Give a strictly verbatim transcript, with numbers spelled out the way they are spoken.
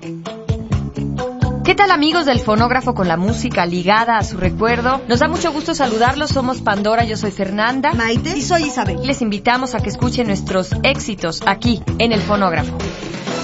¿Qué tal, amigos del fonógrafo con la música ligada a su recuerdo? Nos da mucho gusto saludarlos, somos Pandora, yo soy Fernanda. Maite y soy Isabel. Les invitamos a que escuchen nuestros éxitos aquí, en el fonógrafo.